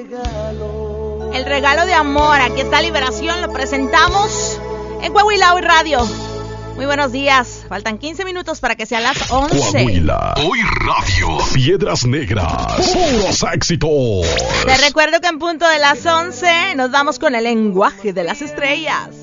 El regalo de amor. Aquí está Liberación, lo presentamos en Coahuila Hoy Radio. Muy buenos días, faltan 15 minutos para que sean las 11. Coahuila Hoy Radio, Piedras Negras, puros éxitos. Te recuerdo que en punto de las 11 nos vamos con el lenguaje de las estrellas.